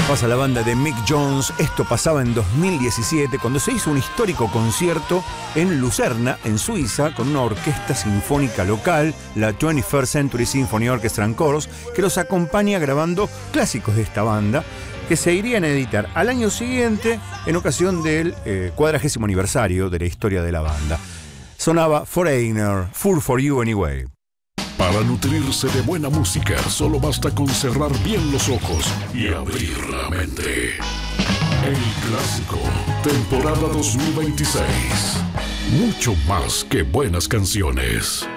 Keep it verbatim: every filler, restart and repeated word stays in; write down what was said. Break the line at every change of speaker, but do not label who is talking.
Pasa la banda de Mick Jones. Esto pasaba en dos mil diecisiete, cuando se hizo un histórico concierto en Lucerna, en Suiza, con una orquesta sinfónica local, la twenty-first Century Symphony Orchestra and Chorus, que los acompaña grabando clásicos de esta banda, que se irían a editar al año siguiente en ocasión del eh, cuadragésimo aniversario de la historia de la banda. Sonaba Foreigner, Fool for You Anyway.
Para nutrirse de buena música, solo basta con cerrar bien los ojos y abrir la mente. El Clásico, temporada dos mil veintiséis. Mucho más que buenas canciones.